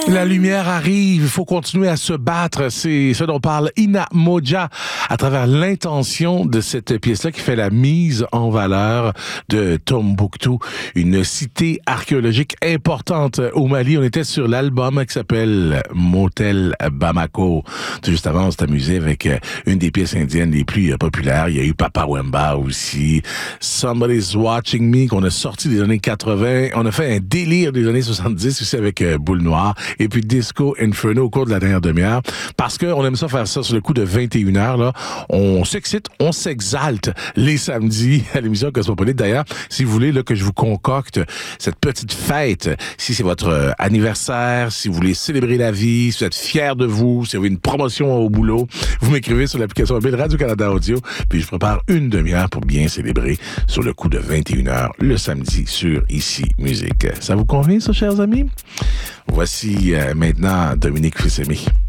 La lumière arrive, il faut continuer à se battre. C'est ce dont parle Ina Moja à travers l'intention de cette pièce-là qui fait la mise en valeur de Tombouctou, une cité archéologique importante au Mali. On était sur l'album qui s'appelle Motel Bamako. Tout juste avant, on s'est amusé avec une des pièces indiennes les plus populaires. Il y a eu Papa Wemba aussi, Somebody's Watching Me qu'on a sorti des années 80. On a fait un délire des années 70 aussi avec Boule Noire. Et puis Disco Inferno au cours de la dernière demi-heure. Parce qu'on aime ça faire ça sur le coup de 21h, là. On s'excite, on s'exalte les samedis à l'émission Cosmopolite. D'ailleurs, si vous voulez là, que je vous concocte cette petite fête, si c'est votre anniversaire, si vous voulez célébrer la vie, si vous êtes fiers de vous, si vous avez une promotion au boulot, vous m'écrivez sur l'application mobile Radio-Canada Audio, puis je prépare une demi-heure pour bien célébrer sur le coup de 21h le samedi sur Ici Musique. Ça vous convient, ça, chers amis? Voici maintenant Dominique Fils-Aimé.